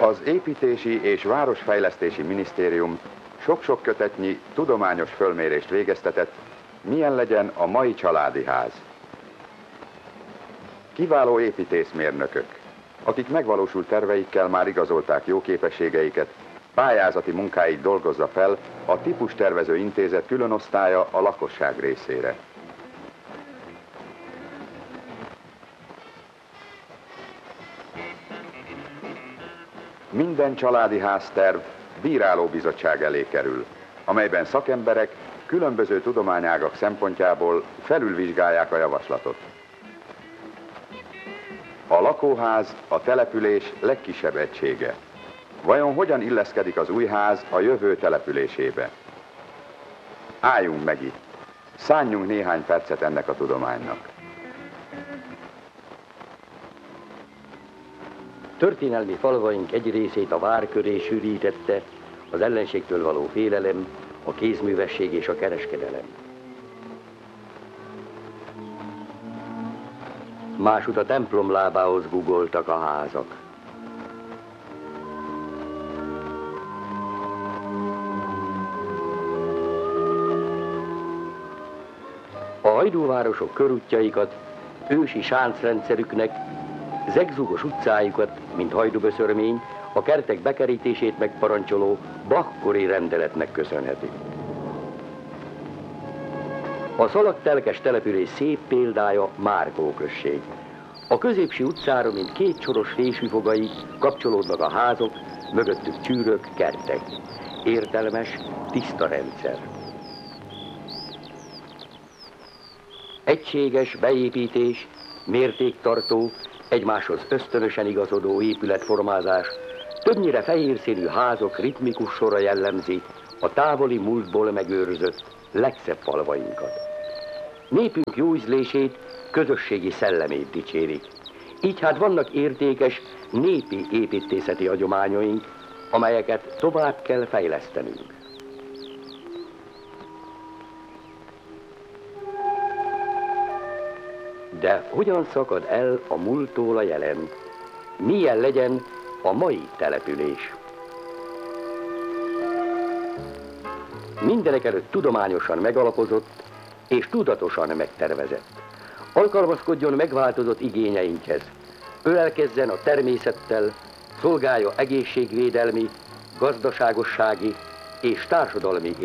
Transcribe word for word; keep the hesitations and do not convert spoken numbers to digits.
Az Építési és Városfejlesztési Minisztérium sok-sok kötetnyi tudományos fölmérést végeztetett, milyen legyen a mai családi ház. Kiváló építészmérnökök, akik megvalósult terveikkel már igazolták jó képességeiket, pályázati munkáit dolgozza fel a Típustervező Intézet különosztálya a lakosság részére. Minden családi házterv bírálóbizottság elé kerül, amelyben szakemberek különböző tudományágak szempontjából felülvizsgálják a javaslatot. A lakóház a település legkisebb egysége. Vajon hogyan illeszkedik az új ház a jövő településébe? Álljunk meg itt, szánjunk néhány percet ennek a tudománynak. Történelmi falvaink egy részét a vár köré sűrítette az ellenségtől való félelem, a kézművesség és a kereskedelem. Másút a templom lábához gugoltak a házak. A hajdúvárosok körútjaikat, ősi sáncrendszerüknek, zegzugos utcájukat, mint hajdúböszörmény, a kertek bekerítését megparancsoló Bach-kori rendeletnek köszönheti. A szalagtelkes település szép példája Márkó község. A középsi utcára, mint két soros fésűfogai kapcsolódnak a házok, mögöttük csűrök, kertek. Értelmes, tiszta rendszer. Egységes beépítés, mértéktartó, egymáshoz ösztönösen igazodó épületformázás, többnyire fehér színű házok ritmikus sora jellemzi a távoli múltból megőrzött legszebb falvainkat. Népünk jó ízlését, közösségi szellemét dicsérik. Így hát vannak értékes népi építészeti hagyományaink, amelyeket tovább kell fejlesztenünk. De hogyan szakad el a múlttól a jelen? Milyen legyen a mai település? Mindenekelőtt tudományosan megalapozott és tudatosan megtervezett. Alkalmazkodjon megváltozott igényeinkhez. Ölelkezzen a természettel, szolgálja egészségvédelmi, gazdaságossági és társadalmi